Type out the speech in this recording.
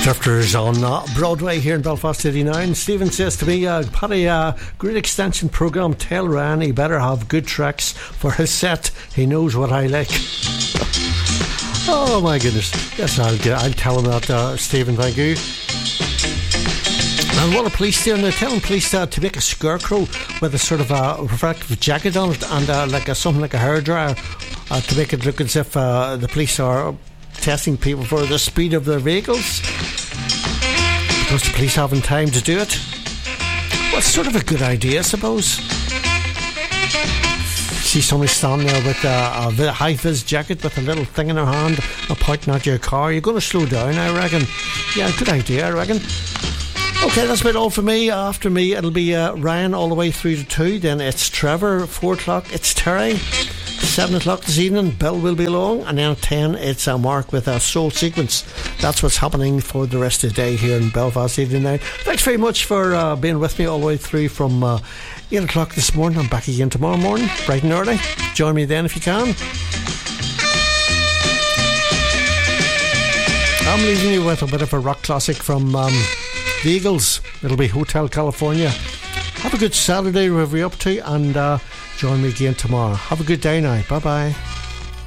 Drifters on Broadway here in Belfast 89. Stephen says to me, Paddy, great extension programme. Tell Ryan he better have good tracks for his set. He knows what I like. Oh my goodness. Yes, I'll tell him that, Stephen, thank you. And what are police doing? They're telling police to make a scarecrow with a sort of a reflective jacket on it and something like a hairdryer to make it look as if the police are testing people for the speed of their vehicles, because the police haven't time to do it. Well, it's sort of a good idea, I suppose. See somebody standing there with a high-vis jacket with a little thing in their hand and pointing at your car. You're going to slow down, I reckon. Yeah, good idea, I reckon. Okay, that's about all for me. After me, it'll be Ryan all the way through to 2. Then it's Trevor, 4 o'clock. It's Terry. 7 o'clock this evening, Bill will be along, and then at 10 it's Mark with a Soul Sequence. That's what's happening for the rest of the day here in Belfast 89. Thanks very much for being with me all the way through from 8 o'clock this morning. I'm back again tomorrow morning, bright and early. Join me then if you can. I'm leaving you with a bit of a rock classic from the Eagles. It'll be Hotel California. Have a good Saturday, wherever you're up to, and join me again tomorrow. Have a good day now. Bye bye.